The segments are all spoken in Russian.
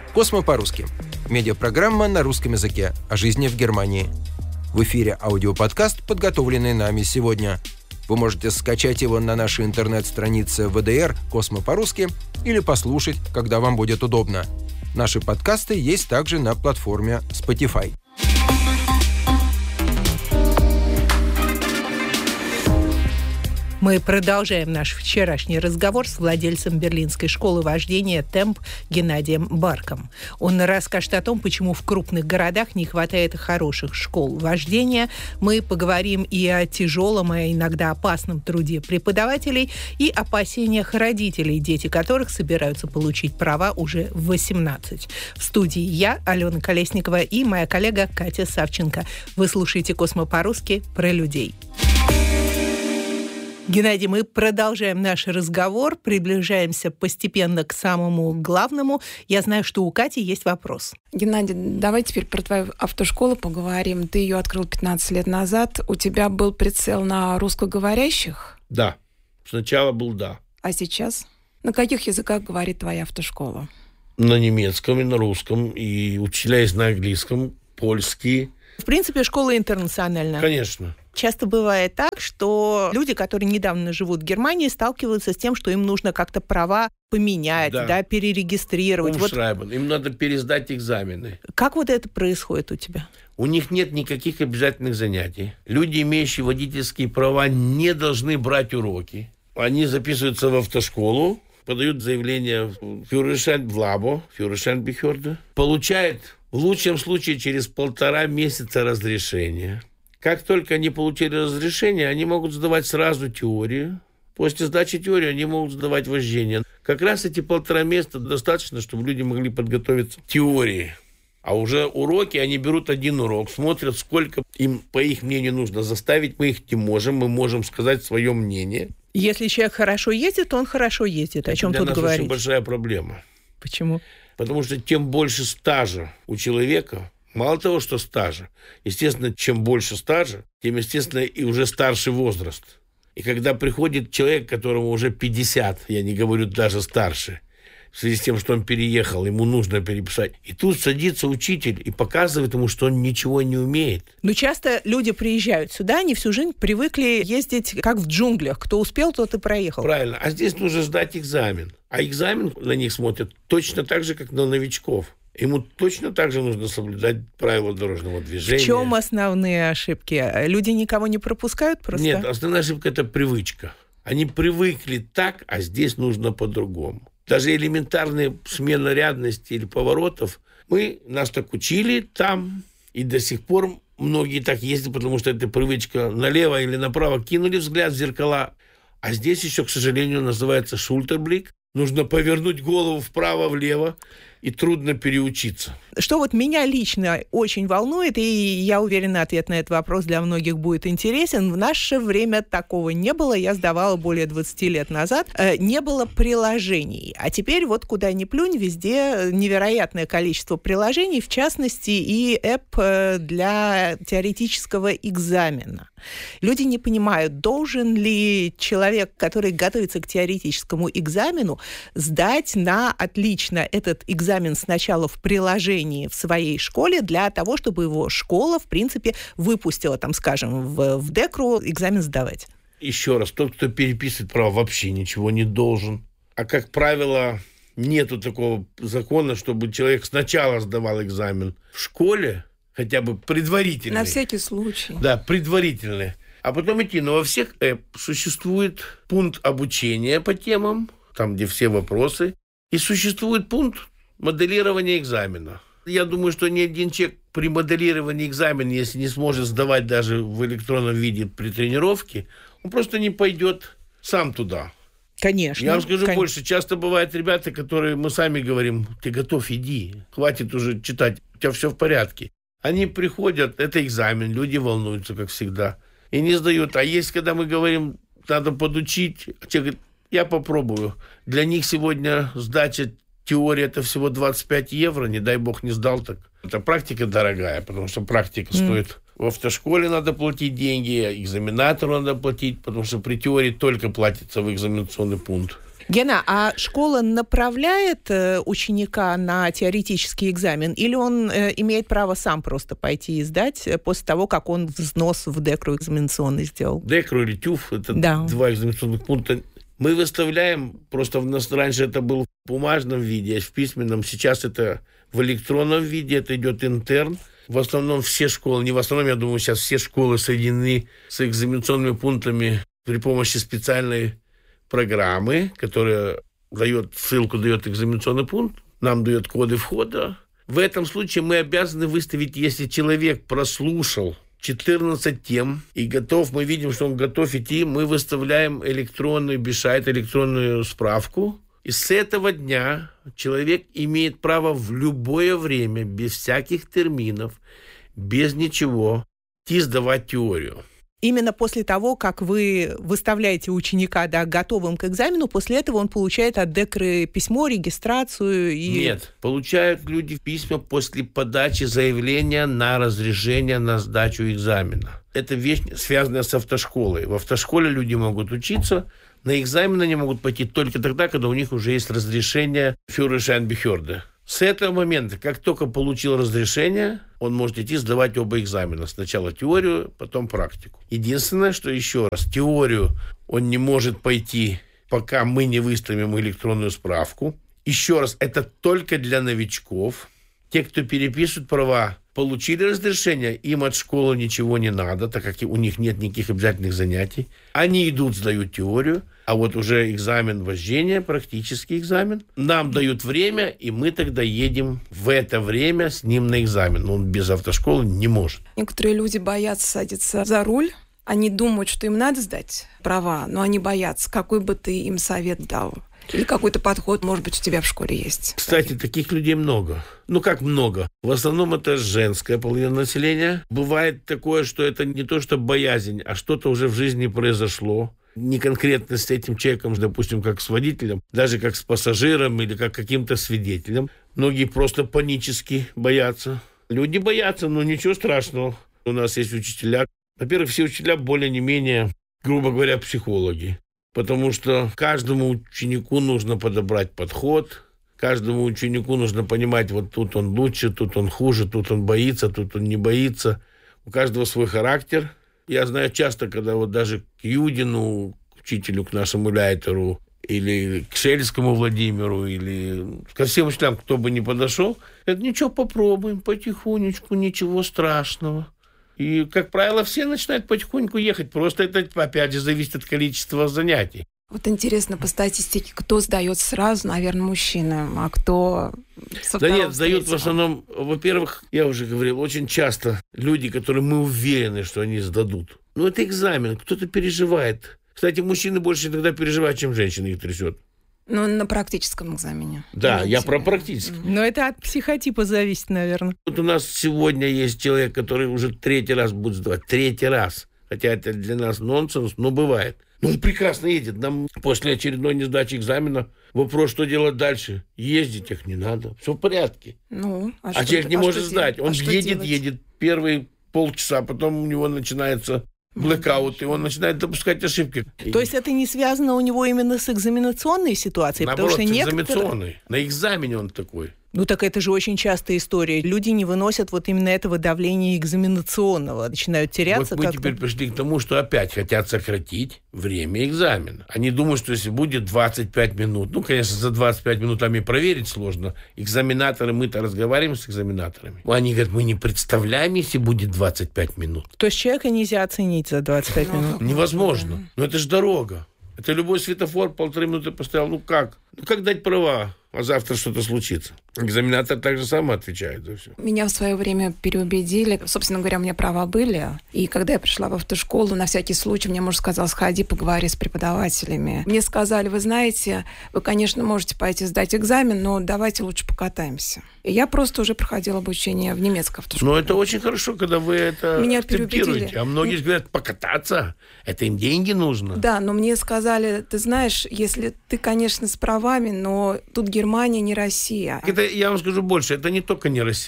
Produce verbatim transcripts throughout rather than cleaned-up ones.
«Космо по-русски» – медиапрограмма на русском языке о жизни в Германии. В эфире аудиоподкаст, подготовленный нами сегодня. Вы можете скачать его на нашей интернет-странице вэ дэ эр «Космо по-русски» или послушать, когда вам будет удобно. Наши подкасты есть также на платформе Spotify. Мы продолжаем наш вчерашний разговор с владельцем берлинской школы вождения «Темп» Геннадием Барком. Он расскажет о том, почему в крупных городах не хватает хороших школ вождения. Мы поговорим и о тяжелом, и иногда опасном труде преподавателей, и опасениях родителей, дети которых собираются получить права уже в восемнадцать. В студии я, Алена Колесникова, и моя коллега Катя Савченко. Вы слушаете «Космо по-русски» про людей. Геннадий, мы продолжаем наш разговор, приближаемся постепенно к самому главному. Я знаю, что у Кати есть вопрос. Геннадий, давай теперь про твою автошколу поговорим. Ты ее открыл пятнадцать лет назад. У тебя был прицел на русскоговорящих? Да. Сначала был да. А сейчас? На каких языках говорит твоя автошкола? На немецком и на русском, и учителя есть на английском, польский. В принципе, школа интернациональная. Конечно. Часто бывает так, что люди, которые недавно живут в Германии, сталкиваются с тем, что им нужно как-то права поменять, да, да перерегистрировать. Вот. Им надо пересдать экзамены. Как вот это происходит у тебя? У них нет никаких обязательных занятий. Люди, имеющие водительские права, не должны брать уроки. Они записываются в автошколу, подают заявление в Führerschein в Лабо, Führerscheinbehörde, получают в лучшем случае через полтора месяца разрешение. Как только они получили разрешение, они могут сдавать сразу теорию. После сдачи теории они могут сдавать вождение. Как раз эти полтора месяца достаточно, чтобы люди могли подготовиться к теории. А уже уроки, они берут один урок, смотрят, сколько им, по их мнению, нужно заставить. Мы их не можем, мы можем сказать свое мнение. Если человек хорошо ездит, то он хорошо ездит. О чем тут говорить? Для нас очень большая проблема. Почему? Потому что тем больше стажа у человека, мало того, что стажа, естественно, чем больше стажа, тем, естественно, и уже старший возраст. И когда приходит человек, которому уже пятьдесят, я не говорю даже старше, в связи с тем, что он переехал, ему нужно переписать. И тут садится учитель и показывает ему, что он ничего не умеет. Но часто люди приезжают сюда, они всю жизнь привыкли ездить как в джунглях. Кто успел, тот и проехал. Правильно. А здесь нужно сдать экзамен. А экзамен на них смотрят точно так же, как на новичков. Ему точно так же нужно соблюдать правила дорожного движения. В чем основные ошибки? Люди никого не пропускают просто? Нет, основная ошибка – это привычка. Они привыкли так, а здесь нужно по-другому. Даже элементарная смена рядности или поворотов, мы, нас так учили там, и до сих пор многие так ездят, потому что это привычка налево или направо кинули взгляд в зеркала. А здесь еще, к сожалению, называется шультерблик. Нужно повернуть голову вправо-влево, и трудно переучиться. Что вот меня лично очень волнует, и я уверена, ответ на этот вопрос для многих будет интересен. В наше время такого не было. Я сдавала более двадцать лет назад. Не было приложений. А теперь вот куда ни плюнь, везде невероятное количество приложений, в частности и эп для теоретического экзамена. Люди не понимают, должен ли человек, который готовится к теоретическому экзамену, сдать на отлично этот экзамен сначала в приложении в своей школе для того, чтобы его школа, в принципе, выпустила, там, скажем, в, в Декру экзамен сдавать. Еще раз, тот, кто переписывает право, вообще ничего не должен. А, как правило, нету такого закона, чтобы человек сначала сдавал экзамен в школе, хотя бы предварительный. На всякий случай. Да, предварительный. А потом идти. Но во всех эп существует пункт обучения по темам, там, где все вопросы, и существует пункт моделирования экзамена. Я думаю, что ни один человек при моделировании экзамена, если не сможет сдавать даже в электронном виде при тренировке, он просто не пойдет сам туда. Конечно. Я вам скажу кон... больше. Часто бывают ребята, которые мы сами говорим: ты готов, иди, хватит уже читать, у тебя все в порядке. Они приходят, это экзамен, люди волнуются, как всегда, и не сдают. А есть, когда мы говорим, надо подучить, человек говорит, я попробую. Для них сегодня сдача теории это всего двадцать пять евро, не дай бог не сдал так. Это практика дорогая, потому что практика mm. стоит. В автошколе надо платить деньги, экзаменатору надо платить, потому что при теории только платится в экзаменационный пункт. Гена, а школа направляет ученика на теоретический экзамен, или он э, имеет право сам просто пойти и сдать после того, как он взнос в ДЭКРУ экзаменационный сделал? ДЭКРУ или ТЮФ, это да. два экзаменационных пункта. Мы выставляем, просто у нас раньше это было в бумажном виде, в письменном, сейчас это в электронном виде, это идет интерн. В основном все школы, не в основном, я думаю, сейчас все школы соединены с экзаменационными пунктами при помощи специальной программы, которая дает ссылку, дает экзаменационный пункт, нам дает коды входа. В этом случае мы обязаны выставить, если человек прослушал четырнадцать тем и готов, мы видим, что он готов идти, мы выставляем электронный бишайт, электронную справку. И с этого дня человек имеет право в любое время, без всяких терминов, без ничего, идти сдавать теорию. Именно после того, как вы выставляете ученика, да, готовым к экзамену, после этого он получает от ДЭКРы письмо, регистрацию и... Нет, получают люди письма после подачи заявления на разрешение на сдачу экзамена. Это вещь, связанная с автошколой. В автошколе люди могут учиться, на экзамен они могут пойти только тогда, когда у них уже есть разрешение Führerscheinbehörde. С этого момента, как только получил разрешение, он может идти сдавать оба экзамена. Сначала теорию, потом практику. Единственное, что еще раз, теорию он не может пойти, пока мы не выставим электронную справку. Еще раз, это только для новичков. Те, кто переписывают права, получили разрешение, им от школы ничего не надо, так как у них нет никаких обязательных занятий. Они идут, сдают теорию, а вот уже экзамен вождения, практический экзамен, нам дают время, и мы тогда едем в это время с ним на экзамен. Он без автошколы не может. Некоторые люди боятся садиться за руль. Они думают, что им надо сдать права, но они боятся. Какой бы ты им совет дал? Или какой-то подход, может быть, у тебя в школе есть? Кстати, таких людей много. Ну, как много? В основном это женская половина населения. Бывает такое, что это не то, что боязнь, а что-то уже в жизни произошло. Не конкретно с этим человеком, допустим, как с водителем, даже как с пассажиром или как каким-то свидетелем. Многие просто панически боятся. Люди боятся, но ничего страшного. У нас есть учителя. Во-первых, все учителя более-не-менее, грубо говоря, психологи. Потому что каждому ученику нужно подобрать подход, каждому ученику нужно понимать, вот тут он лучше, тут он хуже, тут он боится, тут он не боится. У каждого свой характер. Я знаю часто, когда вот даже к Юдину, к учителю, к нашему Ляйтеру, или к Шельскому Владимиру, или ко всем учителям, кто бы ни подошел, это ничего, попробуем, потихонечку, ничего страшного. И, как правило, все начинают потихоньку ехать. Просто это, опять же, зависит от количества занятий. Вот интересно, по статистике, кто сдает сразу, наверное, мужчины, а кто со Да второго, нет, сдают третьего? в основном, во-первых, я уже говорил, очень часто люди, которые мы уверены, что они сдадут. Ну, это экзамен, кто-то переживает. Кстати, мужчины больше иногда переживают, чем женщины их трясет. Ну, на практическом экзамене. Да, Имеете я в про виду? практически. Но это от психотипа зависит, наверное. Вот у нас сегодня есть человек, который уже третий раз будет сдавать. Третий раз. Хотя это для нас нонсенс, но бывает. Ну, он прекрасно едет. Нам после очередной несдачи экзамена вопрос, что делать дальше. Ездить их не надо. Все в порядке. Ну, а, А что человек ты- не а может что сдать. делать? Он А что едет, делать? едет первые полчаса, потом у него начинается блэкаут, и он начинает допускать ошибки. То есть это не связано у него именно с экзаменационной ситуацией? Наоборот, потому что некоторые... экзаменационный. На экзамене он такой. Ну так это же очень частая история. Люди не выносят вот именно этого давления экзаменационного, начинают теряться. Вот мы как-то. теперь пришли к тому, что опять хотят сократить время экзамена. Они думают, что если будет двадцать пять минут, ну, конечно, за двадцать пять минут там и проверить сложно. Экзаменаторы, мы-то разговариваем с экзаменаторами. Они говорят, мы не представляем, если будет двадцать пять минут. То есть человека нельзя оценить за двадцать пять Ну, минут. Невозможно. Но это же дорога. Это любой светофор полторы минуты поставил. Ну как? Ну как дать права? А завтра что-то случится. Экзаменатор так же сам отвечает за все. Меня в свое время переубедили. Собственно говоря, у меня права были. И когда я пришла в автошколу, на всякий случай мне муж сказал, сходи, поговори с преподавателями. Мне сказали, вы знаете, вы, конечно, можете пойти сдать экзамен, но давайте лучше покатаемся. И я просто уже проходила обучение в немецкой автошколе. Но это очень хорошо, когда вы это Меня акцептируете. переубедили. А многие же говорят, покататься, это им деньги нужно. Да, но мне сказали, ты знаешь, если ты, конечно, с правами, но тут Германия не Россия. Это, я вам скажу больше, это не только не Россия.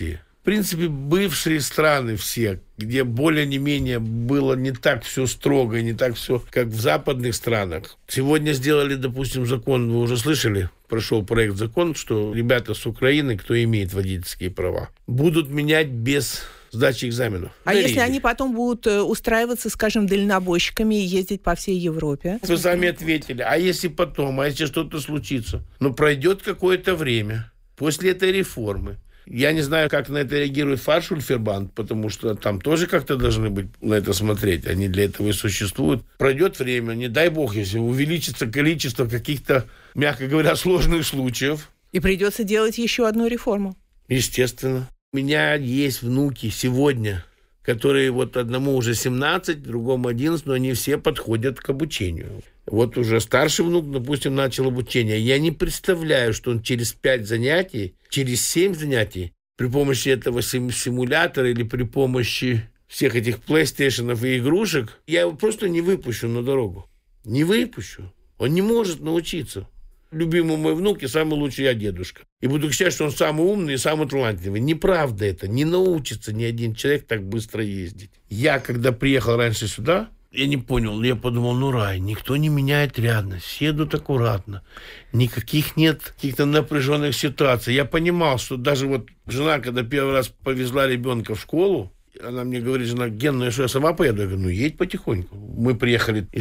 В принципе, бывшие страны все, где более-не-менее было не так все строго, не так все, как в западных странах. Сегодня сделали, допустим, закон, вы уже слышали, прошел проект закон, что ребята с Украины, кто имеет водительские права, будут менять без сдачи экзаменов. А если они потом будут устраиваться, скажем, дальнобойщиками и ездить по всей Европе? Вы сами ответили. А если потом, а если что-то случится? Ну, пройдет какое-то время после этой реформы. Я не знаю, как на это реагирует Фаршульфербанд, потому что там тоже как-то должны быть на это смотреть. Они для этого и существуют. Пройдет время, не дай бог, если увеличится количество каких-то, мягко говоря, сложных случаев. И придется делать еще одну реформу. Естественно. У меня есть внуки сегодня, которые вот одному уже семнадцать, другому одиннадцать, но они все подходят к обучению. Вот уже старший внук, допустим, начал обучение. Я не представляю, что он через пять занятий, через семь занятий при помощи этого симулятора или при помощи всех этих плейстейшенов и игрушек, я его просто не выпущу на дорогу. Не выпущу. Он не может научиться. Любимый мой внук и самый лучший я дедушка. И буду считать, что он самый умный и самый талантливый. Неправда это. Не научится ни один человек так быстро ездить. Я, когда приехал раньше сюда, я не понял. Я подумал, ну рай, никто не меняет рядно. Все едут аккуратно. Никаких нет каких-то напряженных ситуаций. Я понимал, что даже вот жена, когда первый раз повезла ребенка в школу, она мне говорит, жена, Ген, ну я что, я сама поеду? Я говорю, ну едь потихоньку. Мы приехали из